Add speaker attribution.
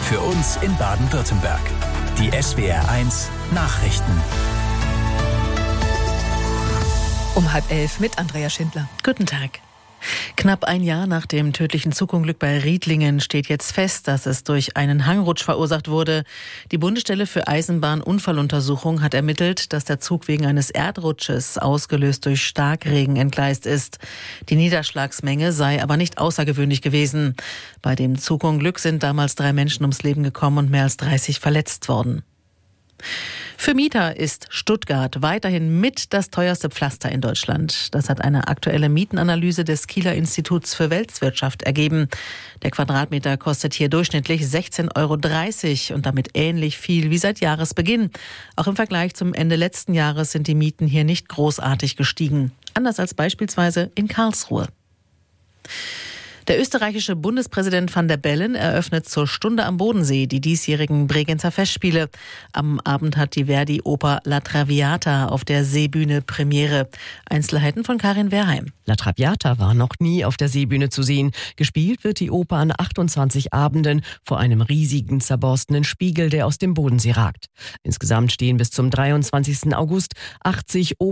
Speaker 1: Für uns in Baden-Württemberg. Die SWR1 Nachrichten.
Speaker 2: Um 10:30 mit Andrea Schindler.
Speaker 3: Guten Tag. Knapp ein Jahr nach dem tödlichen Zugunglück bei Riedlingen steht jetzt fest, dass es durch einen Hangrutsch verursacht wurde. Die Bundesstelle für Eisenbahnunfalluntersuchung hat ermittelt, dass der Zug wegen eines Erdrutsches, ausgelöst durch Starkregen, entgleist ist. Die Niederschlagsmenge sei aber nicht außergewöhnlich gewesen. Bei dem Zugunglück sind damals 3 Menschen ums Leben gekommen und mehr als 30 verletzt worden. Für Mieter ist Stuttgart weiterhin mit das teuerste Pflaster in Deutschland. Das hat eine aktuelle Mietenanalyse des Kieler Instituts für Weltwirtschaft ergeben. Der Quadratmeter kostet hier durchschnittlich 16,30 € und damit ähnlich viel wie seit Jahresbeginn. Auch im Vergleich zum Ende letzten Jahres sind die Mieten hier nicht großartig gestiegen. Anders als beispielsweise in Karlsruhe. Der österreichische Bundespräsident van der Bellen eröffnet zur Stunde am Bodensee die diesjährigen Bregenzer Festspiele. Am Abend hat die Verdi-Oper La Traviata auf der Seebühne Premiere. Einzelheiten von Karin Wehrheim.
Speaker 4: La Traviata war noch nie auf der Seebühne zu sehen. Gespielt wird die Oper an 28 Abenden vor einem riesigen, zerborstenen Spiegel, der aus dem Bodensee ragt. Insgesamt stehen bis zum 23. August 80